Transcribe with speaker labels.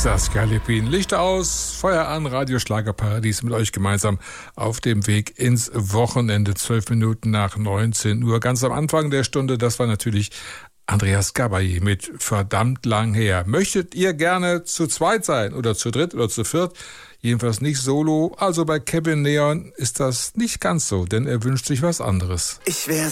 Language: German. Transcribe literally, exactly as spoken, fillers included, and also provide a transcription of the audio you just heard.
Speaker 1: Saskia Lippin. Licht aus, Feuer an, Radio Schlagerparadies mit euch gemeinsam auf dem Weg ins Wochenende. Zwölf Minuten nach neunzehn Uhr. Ganz am Anfang der Stunde, das war natürlich Andreas Gabay mit Verdammt lang her. Möchtet ihr gerne zu zweit sein oder zu dritt oder zu viert? Jedenfalls nicht solo. Also bei Kevin Neon ist das nicht ganz so, denn er wünscht sich was anderes.
Speaker 2: Ich wär